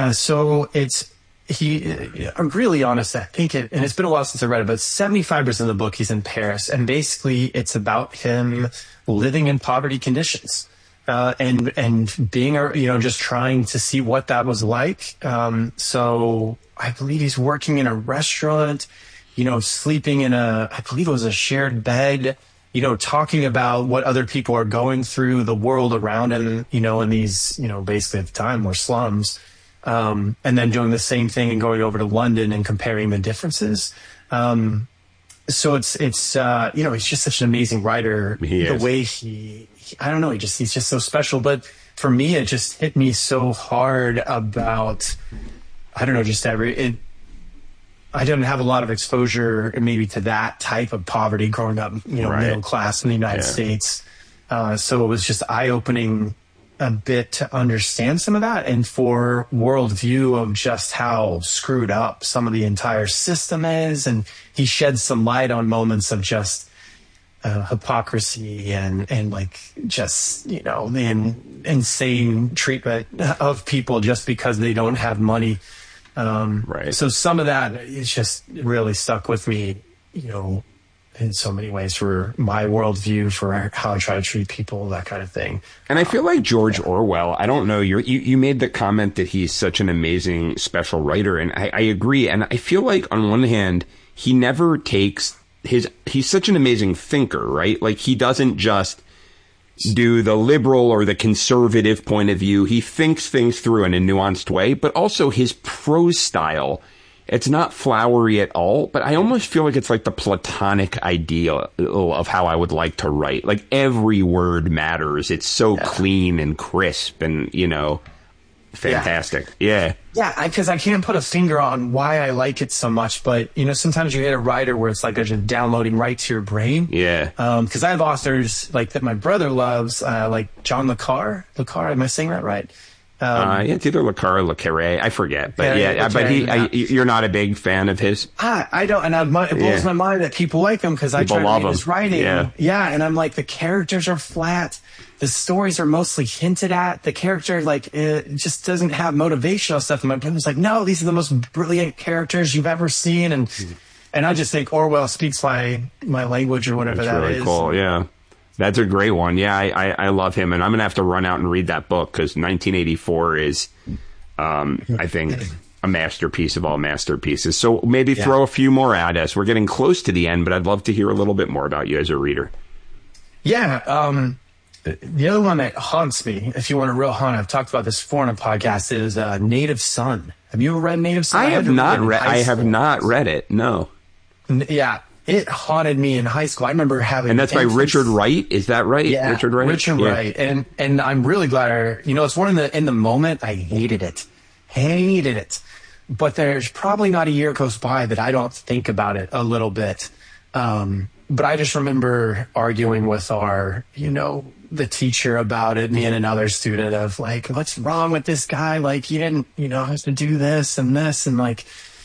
So I'm really honest. I think and it's been a while since I read it, but 75% of the book he's in Paris, and basically it's about him living in poverty conditions, and being, just trying to see what that was like. So I believe he's working in a restaurant, sleeping in I believe it was a shared bed, talking about what other people are going through, the world around him, in these, basically at the time were slums. And then doing the same thing and going over to London and comparing the differences. So it's he's just such an amazing writer. The way I don't know, he's just so special. But for me, it just hit me so hard about, I don't know, I didn't have a lot of exposure maybe to that type of poverty growing up, middle class in the United States. So it was just eye-opening a bit to understand some of that, and for worldview of just how screwed up some of the entire system is. And he sheds some light on moments of just hypocrisy and like just, the insane treatment of people just because they don't have money. So some of that is just really stuck with me, in so many ways for my worldview, for how I try to treat people, that kind of thing. And I feel like George Orwell, I don't know, you made the comment that he's such an amazing special writer, and I agree. And I feel like on one hand, he never takes he's such an amazing thinker, right? Like he doesn't just do the liberal or the conservative point of view. He thinks things through in a nuanced way, but also his prose style, it's not flowery at all, but I almost feel like it's like the Platonic ideal of how I would like to write. Like every word matters. It's so clean and crisp and, fantastic. Yeah. Yeah, because I can't put a finger on why I like it so much, but, sometimes you hit a writer where it's like they're just downloading right to your brain. Yeah. Because I have authors like that my brother loves, like John Le Carre. Le Carre, am I saying that right? It's either Le Carre or Le Carre. I forget. But you're not a big fan of his? I don't. And it blows my mind that people like him because I try to read his writing. Yeah. And I'm like, the characters are flat. The stories are mostly hinted at. The character, it just doesn't have motivational stuff. And my brother's like, no, these are the most brilliant characters you've ever seen. And I just think Orwell speaks my language or whatever that is. That's really cool. Yeah. That's a great one. Yeah, I love him, and I'm going to have to run out and read that book because 1984 is, I think, a masterpiece of all masterpieces. So maybe throw a few more at us. We're getting close to the end, but I'd love to hear a little bit more about you as a reader. Yeah. The other one that haunts me, if you want a real haunt, I've talked about this before on a podcast, is Native Son. Have you ever read Native Son? I have not read it, no. Yeah. It haunted me in high school. I remember having... And that's by Richard Wright? Is that right? Yeah, Richard Wright. Wright. And I'm really glad it's one in the moment, I hated it. But there's probably not a year goes by that I don't think about it a little bit. But I just remember arguing with our, the teacher about it, me and another student of like, what's wrong with this guy? Like, you didn't, have to do this and this and like,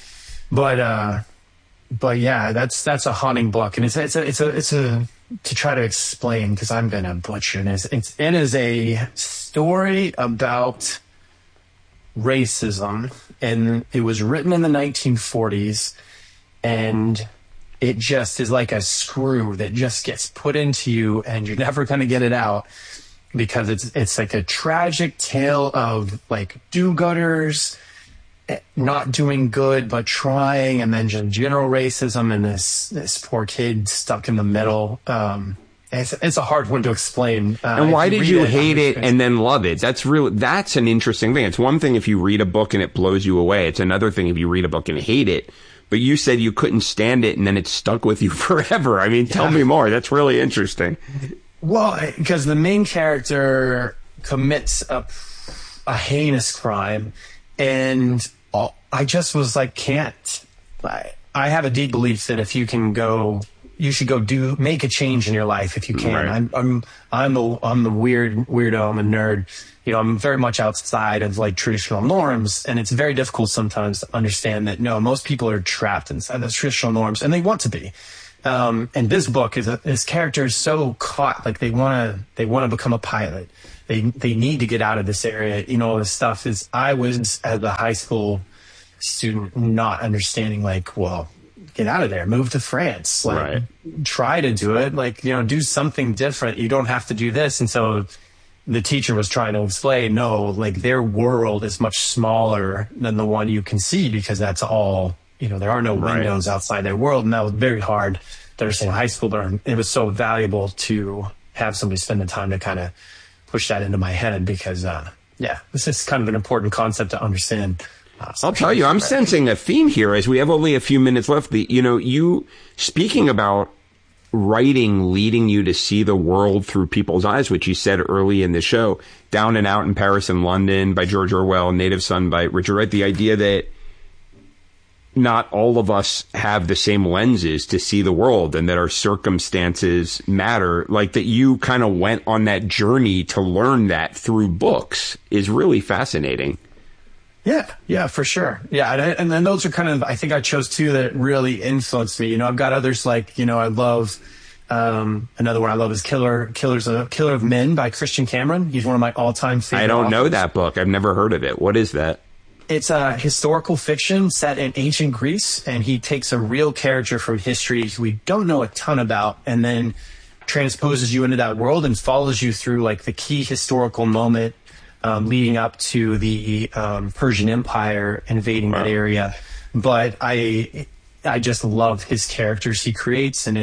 but yeah, that's a haunting book, and it's a to try to explain because I'm gonna butcher it. It is a story about racism, and it was written in the 1940s, and it just is like a screw that just gets put into you, and you're never gonna get it out because it's like a tragic tale of like do-gooders not doing good but trying, and then just general racism and this poor kid stuck in the middle. It's a hard one to explain. And why did you hate it and then love it? That's an interesting thing. It's one thing if you read a book and it blows you away. It's another thing if you read a book and hate it. But you said you couldn't stand it and then it stuck with you forever. I mean, tell me more. That's really interesting. Well, because the main character commits a heinous crime, and I just was like, can't. I have a deep belief that if you can go, you should go make a change in your life if you can. Right. I'm the weirdo. I'm a nerd. I'm very much outside of like traditional norms, and it's very difficult sometimes to understand that most people are trapped inside those traditional norms, and they want to be. And this book this character is so caught, like they want to become a pilot. they need to get out of this area. You know, all this stuff is, I was as a high school student not understanding, like, well, get out of there, move to France, like try to do it, like, you know, do something different. You don't have to do this. And so the teacher was trying to explain, no, like their world is much smaller than the one you can see, because that's all, you know, there are no windows outside their world. And that was very hard to understand in high school, but it was so valuable to have somebody spend the time to kind of push that into my head, because, this is kind of an important concept to understand. I'll tell you, I'm sensing a theme here as we have only a few minutes left. You speaking about writing leading you to see the world through people's eyes, which you said early in the show, Down and Out in Paris and London by George Orwell, Native Son by Richard Wright, the idea that not all of us have the same lenses to see the world and that our circumstances matter, like that you kind of went on that journey to learn that through books is really fascinating. Yeah, for sure. Yeah. And then those are kind of, I think I chose two that really influenced me. You know, I've got others like, you know, I love, another one I love is Killer of Men by Christian Cameron. He's one of my all-time favorite I don't authors. know that book. I've never heard of it. What is that? It's a historical fiction set in ancient Greece, and he takes a real character from history we don't know a ton about, and then transposes you into that world and follows you through like the key historical moment leading up to the Persian Empire invading that area. But I just love his characters he creates, and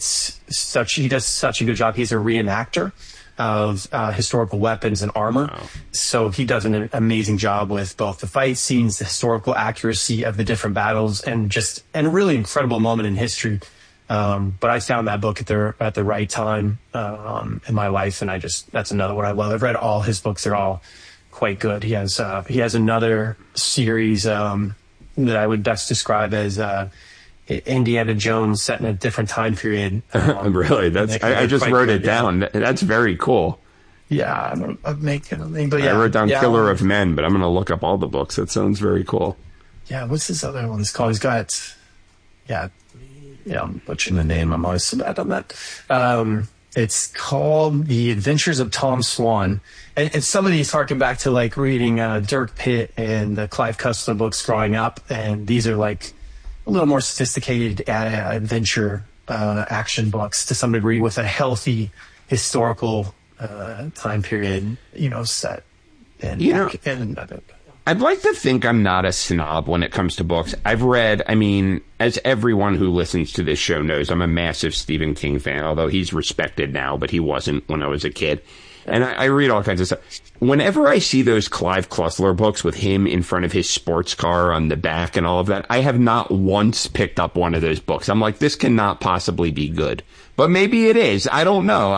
he does such a good job. He's a reenactor of historical weapons and armor. Wow. So he does an amazing job with both the fight scenes, the historical accuracy of the different battles, and a really incredible moment in history. But I found that book at the right time in my life, and that's another one I love. I've read all his books; they're all quite good. He has another series that I would best describe as Indiana Jones set in a different time period. Really? I just wrote it down. That's very cool. Yeah, I'm making a thing, but yeah. I wrote down Killer of Men, but I'm going to look up all the books. That sounds very cool. Yeah, what's this other one called? He's got, I'm butchering the name. I'm always so bad on that. It's called The Adventures of Tom Swan. And some of these harken back to like reading Dirk Pitt and the Clive Cussler books growing up. And these are like a little more sophisticated adventure action books to some degree, with a healthy historical time period, you know, set. And I'd like to think I'm not a snob when it comes to books. I've read, as everyone who listens to this show knows, I'm a massive Stephen King fan, although he's respected now, but he wasn't when I was a kid. And I read all kinds of stuff. Whenever I see those Clive Cussler books with him in front of his sports car on the back and all of that, I have not once picked up one of those books. I'm like, this cannot possibly be good. But maybe it is. I don't know.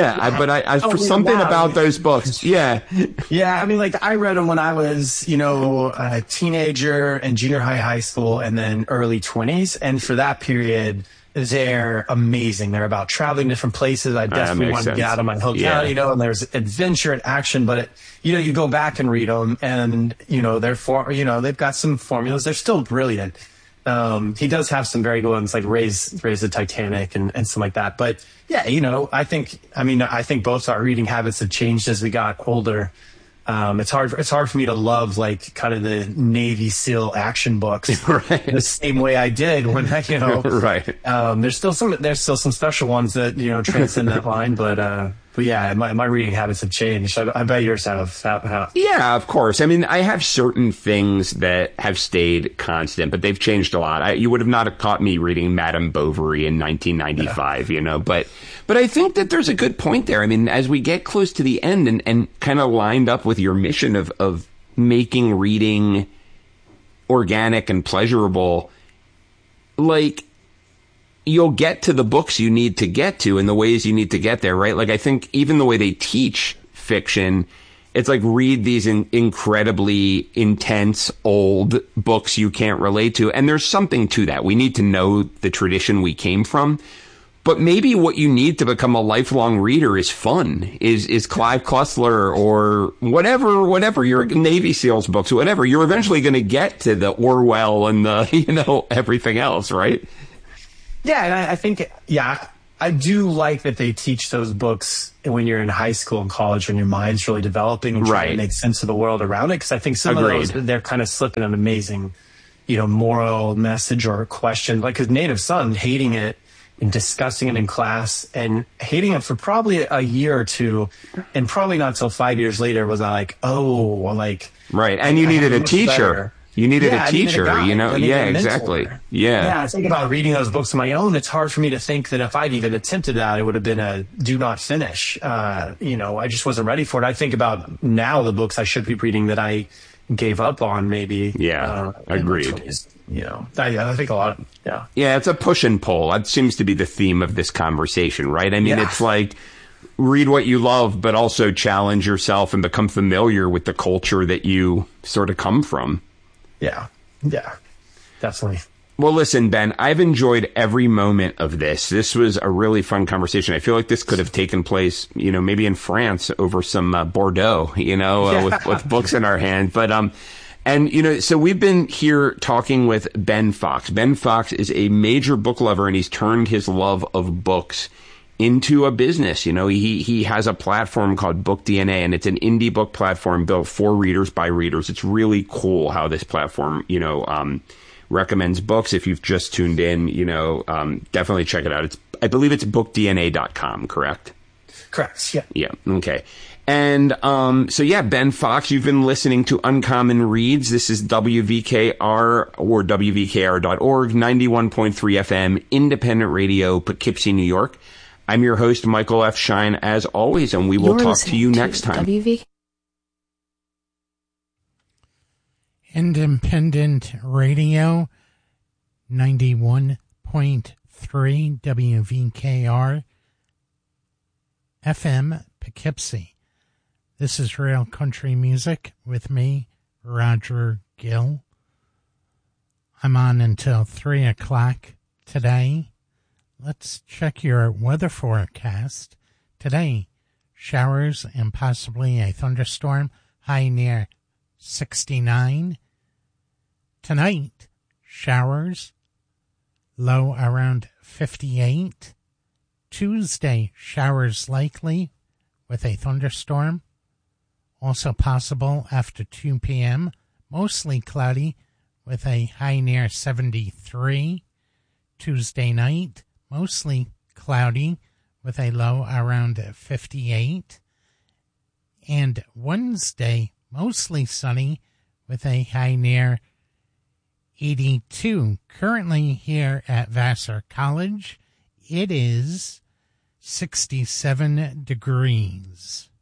Something about those books. Yeah. Yeah. I read them when I was, a teenager and junior high school, and then early 20s. And for that period, they're amazing. They're about traveling different places. I definitely wanted to get out of my hotel, and there's adventure and action, but you go back and read them, and, they've got some formulas. They're still brilliant. He does have some very good ones, like Raise the Titanic and something like that. But yeah, I think both our reading habits have changed as we got older. It's hard for me to love like kind of the Navy SEAL action books the same way I did when right. There's still some special ones that, transcend that line, but yeah, my reading habits have changed. I bet yours have. Yeah, of course. I have certain things that have stayed constant, but they've changed a lot. You would have not caught me reading Madame Bovary in 1995, but I think that there's a good point there. As we get close to the end and kind of lined up with your mission of making reading organic and pleasurable, like, you'll get to the books you need to get to in the ways you need to get there, right? Like, I think even the way they teach fiction, it's like read these incredibly intense old books you can't relate to. And there's something to that. We need to know the tradition we came from. But maybe what you need to become a lifelong reader is fun, is Clive Cussler or whatever your Navy SEALs books, whatever. You're eventually going to get to the Orwell and the, everything else, right? Yeah, and I think, I do like that they teach those books when you're in high school and college when your mind's really developing and trying to make sense of the world around it. Because I think some of those, they're kind of slipping an amazing, moral message or question. Like his Native Son, hating it and discussing it in class and hating it for probably a year or two. And probably not till 5 years later was I like, right. And you needed a teacher. Better. You needed a teacher, Yeah, exactly. Yeah, I think about reading those books on my own. It's hard for me to think that if I'd even attempted that, it would have been a do not finish. I just wasn't ready for it. I think about now the books I should be reading that I gave up on maybe. Yeah, agreed. I think a lot of, Yeah, it's a push and pull. That seems to be the theme of this conversation, right? I mean, It's like read what you love, but also challenge yourself and become familiar with the culture that you sort of come from. Yeah, definitely. Well, listen, Ben, I've enjoyed every moment of this. This was a really fun conversation. I feel like this could have taken place, maybe in France over some Bordeaux, with books in our hand. But, so we've been here talking with Ben Fox. Ben Fox is a major book lover, and he's turned his love of books into a business. He has a platform called Book DNA, and it's an indie book platform built for readers by readers. It's really cool how this platform, recommends books. If you've just tuned in, definitely check it out. I believe it's bookdna.com, correct? Correct. Yeah. Yeah. Okay. And, Ben Fox, you've been listening to Uncommon Reads. This is WVKR or WVKR.org, 91.3 FM, independent radio, Poughkeepsie, New York. I'm your host, Michael F. Shine, as always, and we will talk to you next time. Independent Radio, 91.3 WVKR, FM, Poughkeepsie. This is Real Country Music with me, Roger Gill. I'm on until 3 o'clock today. Let's check your weather forecast. Today, showers and possibly a thunderstorm, high near 69. Tonight, showers, low around 58. Tuesday, showers likely with a thunderstorm, also possible after 2 p.m., mostly cloudy with a high near 73. Tuesday night, mostly cloudy with a low around 58. And Wednesday, mostly sunny with a high near 82. Currently here at Vassar College, it is 67 degrees.